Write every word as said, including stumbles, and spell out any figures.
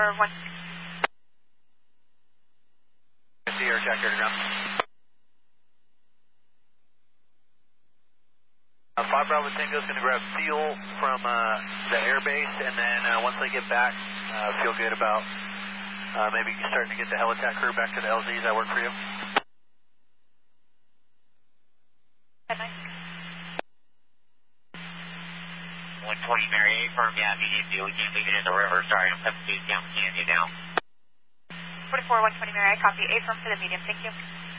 one. Sierra Jack air to ground. Uh, five Bravo Tango is going to grab fuel from uh, the air base, and then uh, once they get back, uh, feel good about uh, maybe starting to get the Helitac crew back to the L Zs. That work for you? Good night. one twenty Mary, A firm, yeah, medium deal. We can't leave it in the river. Sorry, I'm coming to down Canyon now. forty-four, one twenty Mary, I copy. A firm for the medium, thank you.